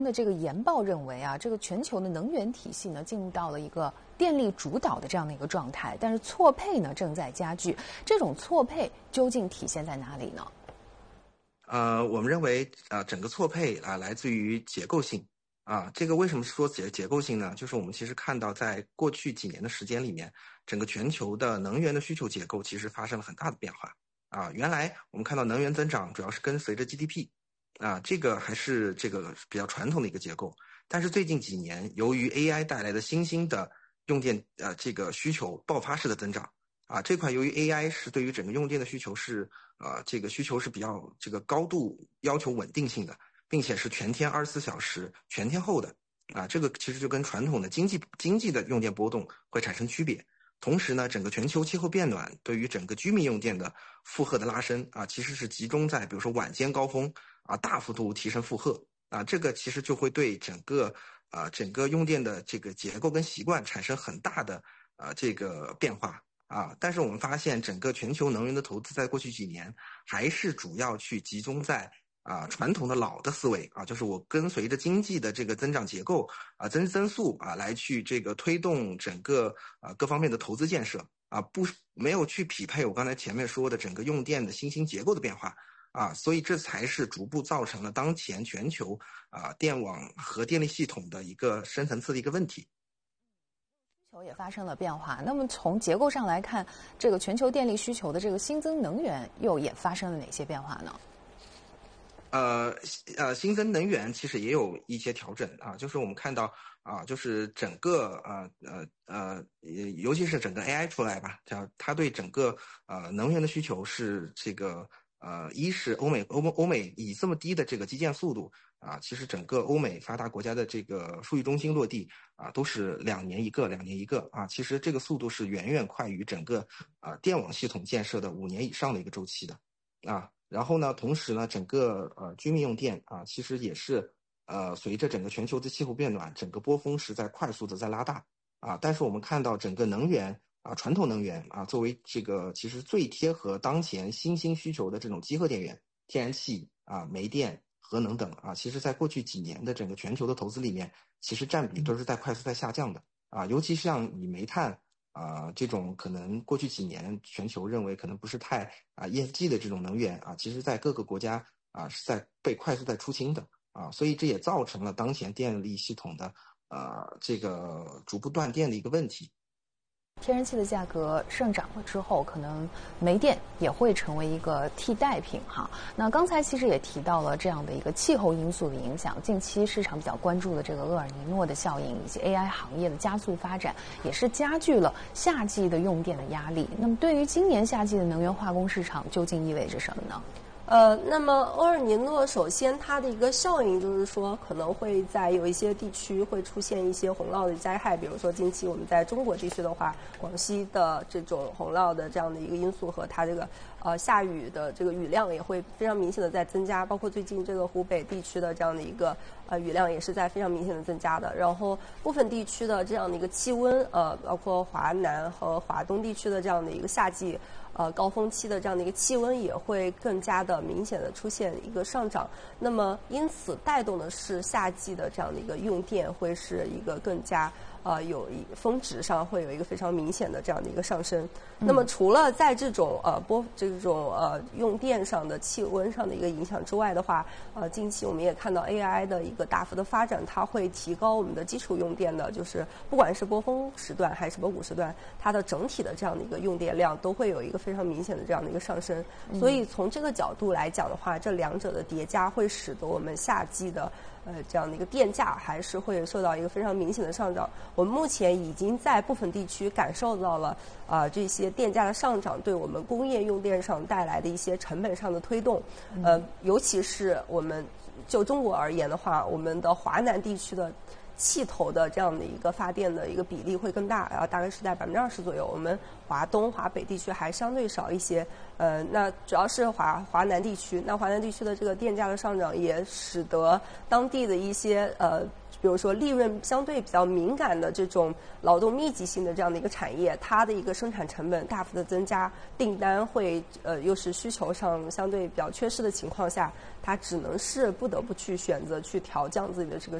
的这个研报认为啊，这个全球的能源体系呢进入到了一个电力主导的这样的一个状态，但是错配呢正在加剧。这种错配究竟体现在哪里呢？ 我们认为整个错配来自于结构性这个为什么说结构性呢？就是我们其实看到在过去几年的时间里面，整个全球的能源的需求结构其实发生了很大的变化原来我们看到能源增长主要是跟随着 GDP 这个还是这个比较传统的一个结构，但是最近几年由于 AI 带来的新兴的用电这个需求爆发式的增长这块由于 AI 是对于整个用电的需求是这个需求是比较这个高度要求稳定性的，并且是全天24小时全天候的这个其实就跟传统的经济的用电波动会产生区别。同时呢，整个全球气候变暖对于整个居民用电的负荷的拉伸其实是集中在比如说晚间高峰大幅度提升负荷这个其实就会对整个用电的这个结构跟习惯产生很大的这个变化但是我们发现整个全球能源的投资在过去几年还是主要去集中在传统的老的思维就是我跟随着经济的这个增长结构增速来去这个推动整个各方面的投资建设没有去匹配我刚才前面说的整个用电的新兴结构的变化所以这才是逐步造成了当前全球电网和电力系统的一个深层次的一个问题。 需求也发生了变化。那么从结构上来看，这个全球电力需求的这个新增能源也发生了哪些变化呢？ 新增能源其实也有一些调整就是我们看到就是整个尤其是整个 AI 出来吧，它对整个能源的需求是这个一是欧美以这么低的这个基建速度其实整个欧美发达国家的这个数据中心落地都是2年一个其实这个速度是远远快于整个电网系统建设的5年以上的一个周期的然后呢，同时呢，整个居民用电其实也是随着整个全球的气候变暖，整个波峰是在快速的在拉大但是我们看到整个能源传统能源作为这个其实最贴合当前新兴需求的这种集合电源，天然气煤电、核能等其实在过去几年的整个全球的投资里面，其实占比都是在快速在下降的尤其像以煤炭这种可能过去几年全球认为可能不是太ESG 的这种能源其实在各个国家是在被快速在出清的所以这也造成了当前电力系统的这个逐步断电的一个问题。 天然气的价格上涨了之后，可能煤电也会成为一个替代品那刚才其实也提到了这样的一个气候因素的影响，近期市场比较关注的这个厄尔尼诺的效应以及 AI 行业的加速发展，也是加剧了夏季的用电的压力。那么对于今年夏季的能源化工市场究竟意味着什么呢？ 那么厄尔尼诺首先它的一个效应就是说可能会在有一些地区会出现一些洪涝的灾害，比如说近期我们在中国地区的话，广西的这种洪涝的这样的一个因素和它这个下雨的这个雨量也会非常明显的在增加，包括最近这个湖北地区的这样的一个雨量也是在非常明显的增加的。然后部分地区的这样的一个气温包括华南和华东地区的这样的一个夏季高峰期的这样的一个气温也会更加的明显的出现一个上涨，那么因此带动的是夏季的这样的一个用电会是一个更加峰值上会有一个非常明显的这样的一个上升。那么除了在这种用电上的气温上的一个影响之外的话，近期我们也看到 AI 的一个大幅的发展，它会提高我们的基础用电的，就是不管是波峰时段还是波谷时段，它的整体的这样的一个用电量都会有一个非常明显的这样的一个上升。所以从这个角度来讲的话，这两者的叠加会使得我们夏季的这样的一个电价还是会受到一个非常明显的上涨。我们目前已经在部分地区感受到了这些电价的上涨对我们工业用电上带来的一些成本上的推动。尤其是我们就中国而言的话，我们的华南地区的气头的这样的一个发电的一个比例会更大，大概是在20%左右。我们华东、华北地区还相对少一些。那主要是华南地区，那华南地区的这个电价的上涨也使得当地的一些比如说利润相对比较敏感的这种劳动密集性的这样的一个产业，它的一个生产成本大幅的增加，订单会又是需求上相对比较缺失的情况下，它只能是不得不去选择去调降自己的这个